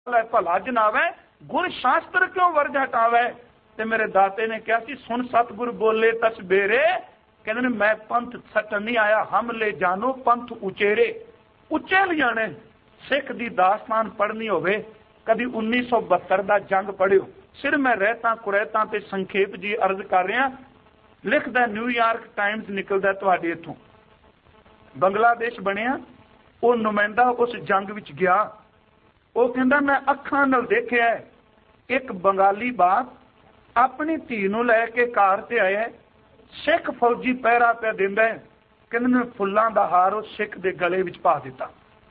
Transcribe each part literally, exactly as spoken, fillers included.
भला जनावै गुर शास्त्र क्यों वर्ज हटावै। ते मेरे दाते ने कहा कि सुन सतगुर बोले तस बेरे, कहते ने मैं पंथ सटन नहीं आया, हम ले जानो पंथ उचेरे। उच्चे ले जाने सिख दी दास्तान पढ़नी होवे, कभी उन्नीस सौ बहत्तर का जंग पढ़ियो। सिर मैं रहता कुरैता ते संखेप जी अर्ज कर रहा। लिखदा न्यूयॉर्क टाइम्स निकलदा तुहाडे इथों, बंगलादेश बनिया, वो नुमाइंदा उस जंग विच गया। वो कहंदा मैं अखां नाल देखिया एक बंगाली बाप अपनी धी नूं लैके कार ते आया, सिख फौजी पहरा पे दिंदा है, कहंदे फुल्लां दा हार उस सिख दे गले विच पा दिता,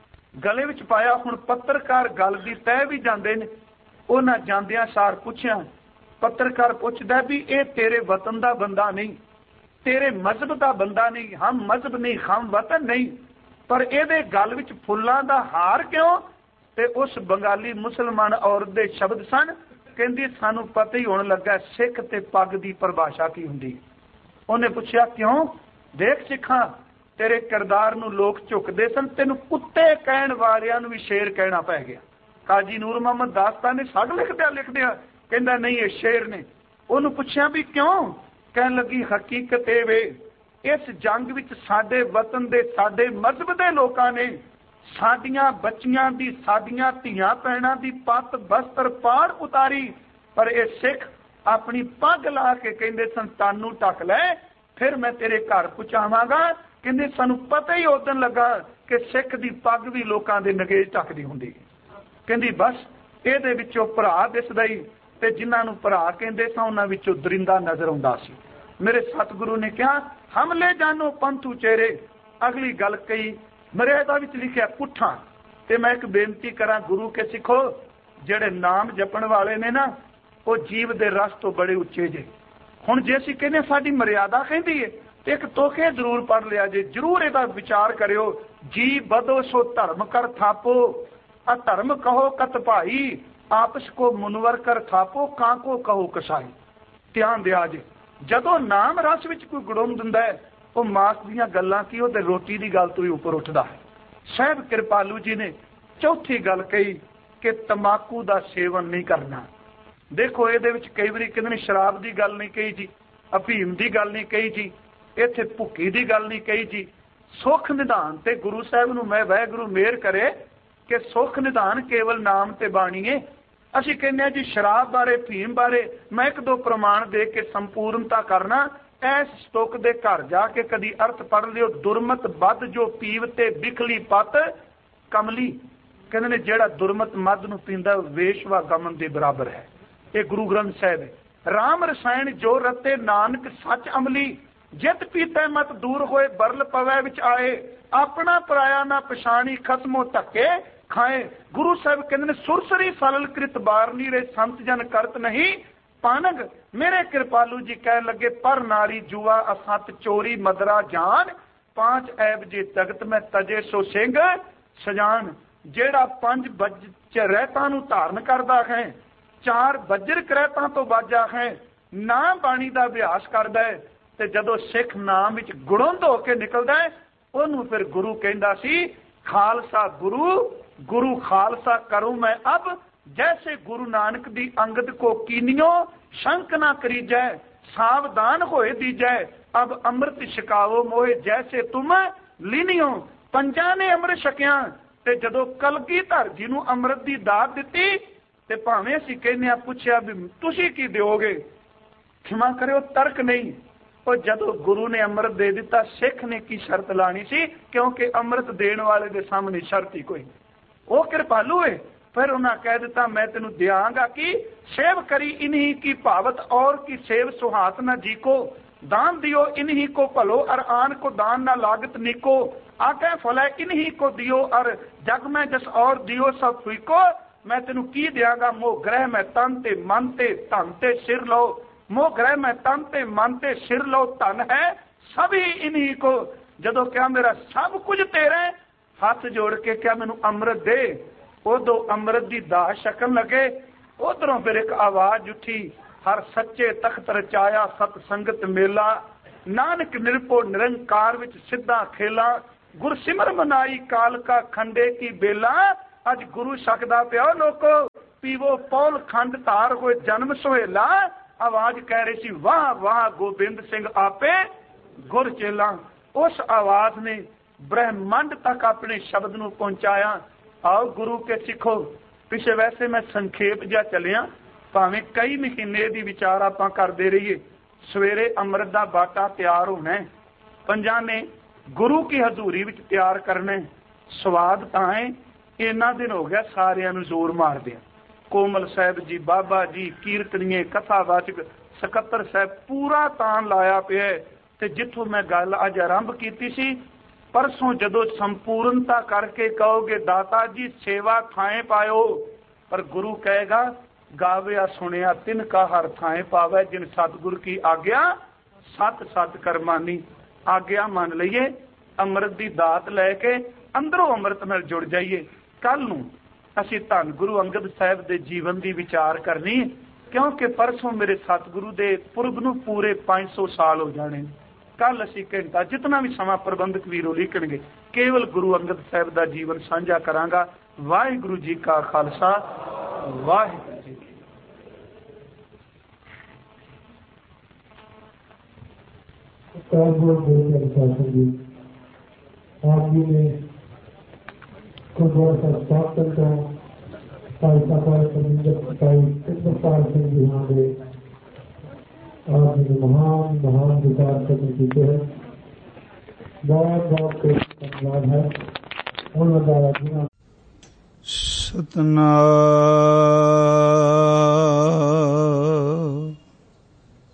गले विच पाया। हुण पत्रकार गल दी तय भी जांदे ने, उन्हां जांदियां सार पुछया, पत्रकार पुछदा भी ये तेरे वतन दा बंदा नहीं, तेरे मजहब दा बंदा नहीं, हम मजहब नहीं हम वतन नहीं, पर इहदे गल विच फुल्लां दा हार क्यों। ते उस बंगाली मुसलमान औरत दे शब्द सन, कहंदी सानू पता ही होण लगा सिख ते पग दी परिभाषा की हुंदी। उन्हें पूछया क्यों, देख सिखा तेरे किरदार नूं लोग झुकदे सन, तेनू कुत्ते कहण वालियां नूं भी शेर कहना पै गया। काजी नूर मोहम्मद दास्तान ने सग लिखदिया लिखदिया कहंदा नहीं ये शेर ने। उन्होंने पूछया भी क्यों, कहण लगी हकीकत ये वे इस जंग विच साडे वतन दे साडे मजहब दे लोकां ने साडियां बच्चियां दी साडियां धीआं भैणां दी पत बस्तर पाड़ उतारी, पर ये सिख अपनी पग ला के कहंदे सन तानू ढक लै फिर मैं तेरे घर पहुंचावांगा। कहंदे सानू पता ही उदन लगा कि सिख दी पग भी लोकां दे नगेज ढकदी हुंदी। कहंदी बस इहदे विचों भरा दिसदा ही, ते जिन्हां नूं भरा कहंदे सन उन्हां विचों दरिंदा नजर आउंदा सी। मेरे सतगुरु ने कहा हमले जानो पंथ उचेरे। अगली गल कही मर्यादा विच लिखिया पुठा। ते मैं एक बेनती करा गुरु के सिखो, जेड़े नाम जपण वाले ने ना वो जीव दे रस तो बड़े उच्चे जे। हुण जे असीं कहने साडी मर्यादा कहंदी है ते एक तोखे जरूर पढ़ लिया जे, जरूर इहदा विचार करियो। जी बदो सो धर्म कर थापो, अधर्म कहो कत भाई, आपस को मुनवर कर थापो, कां को कहो कसाई। ध्यान दिया जे जदों नाम रस विच कोई गुड़ुम दिंदा है वो मास दीयां गल्लां की ते रोटी दी गल तो ही उपर उठदा है। साहिब कृपालू जी ने चौथी गल कही कि तंबाकू दा सेवन नहीं करना। देखो इहदे विच कई वारी कहंदे ने शराब दी गल नहीं कही जी, अफीम दी गल नहीं कही जी, इत्थे भुक्की दी गल नहीं कही जी। सुख निधान ते गुरु साहिब नूं मैं वाहिगुरू मेहर करे कि सुख निधान केवल नाम ते बाणी है। असीं कहने जी शराब बारे फीम बारे मैं एक दो प्रमाण दे के संपूर्णता करना। ऐस स्टोक दे घर जाके कदी अर्थ पढ़ लियो, दुरमत बद जो पीवते बिखली पत कमली। कहंदे ने जेड़ा दुरमत मद नूं पींदा वेशवा गमन दे बराबर है। ये गुरु ग्रंथ साहिब है। राम रसायन जो रते नानक सच अमली, जित पीते मत दूर होए बरल पवै विच आए, अपना पराया ना पछाणी खसमो धक्के खाए। गुरु साहिब कहंदे ने सुरसरी फलल कृत बारनी रे संत जन करत नहीं पानग। मेरे कृपालू जी कह लगे पर नारी जुआ असत चोरी मदरा जान, पांच ऐब जे तगत में तजे सो सिंह सजान। जेड़ा पंज बज रहता नूं धारण करदा है, चार बजर करैतां तो बाजा है, ना बाणी दा अभ्यास करदा है, ते जदों सिख नाम विच गुणुंद हो के निकलदा है ओनू फिर गुरु कहंदा सी खालसा गुरु गुरु खालसा करूं मैं अब, जैसे गुरु नानक दी अंगद को कीनियो शंक ना करीजै, सावधान होए दीजै, अब अमृत छकावो मोहे जैसे तुम लीनियो। पंजा ने अमृत छकिया ते जदों कलगीधर जी नूं अमृत दी दात दित्ती ते भावें असीं कहने पुछया भी तुसीं की दिओगे, क्षमा करियो तर्क नहीं। और जदों गुरु ने अमृत दे दिता सिख ने की शर्त लानी सी, क्योंकि अमृत देने वाले दे सामने शर्त ही कोई। वो कृपालू है, फिर उन्हें कह दिता मैं तेनू दियांगा कि सेव करी इन्हीं की भावत और की सेव सुहात न जी को, दान दियो इन्हीं को भलो और आन को दान न लागत निको, आके फलै इन्हीं को दियो और जग में जस और दियो सब फुको। मैं तेनू की दियांगा मोह ग्रह में तन ते मन ते धन ते सिर लो, मोह ग्रह में तन ते मन ते सिर लो, धन है सभी इन्हीं को। जदों क्या मेरा सब कुछ तेरे, हाथ जोड़ के क्या मैनू अमृत दे। उदों अमृत की दाह छकन लगे। उधरों फिर एक आवाज उठी, हर सच्चे तख्त रचाया सत संगत मेला, नानक निरपो निरंकार विच सिद्धा खेला, गुरसिमर मनाई काल का खंडे की बेला, अज गुरु सकदा पिया लोको पीवो पौल खंड धार होए जन्म सुहेला। आवाज कह रही सी वाह वाह गोबिंद सिंह आपे गुर चेला। उस आवाज ने ब्रह्मंड तक अपने शब्द नूं पहुंचाया। आओ गुरु के सिखो। पिछे वैसे मैं संखेप जा चलिया, भावें कई महीने दी विचार आपां करदे रहिए। सवेरे अमृत दा बाटा तैयार होना है, पंजां ने गुरु की हजूरी विच तैयार करना है। स्वाद तां है इन्ना दिन हो गया सारियां नूं जोर मारदे। कोमल साहब जी, बाबा जी, कीर्तनीए, कथावाचक, सकत्तर साहब पूरा तान लाया पिया है। ते जिथों मैं गल अज आरंभ कीती सी, परसों जदों संपूर्णता करके कहोगे दाता जी सेवा थाएं पायो, पर गुरु कहेगा गाविया सुनिया तिनका हर थाएं पावे जिन सतगुर की आग्या सत सत करमानी। आग्या मान लईए, अमृत की दात लैके अंदरों अमृत नाल जुड़ जाइए। कल नूं असीं धन गुरु अंगद साहब के जीवन की विचार करनी है, क्योंकि परसों मेरे सतगुरु के पुरब नूं पूरे पांच सौ साल हो जाने। कल असीं घंटा जितना भी समा प्रबंधक वीरों लिखणगे केवल गुरु अंगद साहब का जीवन साझा करांगा। वाहिगुरू जी का खालसा, वाहिगुरू जी की। आप जी ने गुरुद्वारा ਸਾਹਿਬ ਸਟਾਕਟਨ ਤੋਂ ਭਾਈ ਸਾਹਿਬ ਪਰਮਿੰਦਰ ਭਾਈ ਇੰਦਰਪਾਲ ਸਿੰਘ ਜੀ ਹਾਂ ਦੇ ਆਪ ਜੀ ਨੇ ਮਹਾਨ ਮਹਾਨ ਵਿਚਾਰ ਕਰਨ ਕੀਤੇ ਹੈ। ਬਹੁਤ ਬਹੁਤ ਧੰਨਵਾਦ ਹੈ ਉਹਨਾਂ ਦਾ। ਸਤਨਾਮ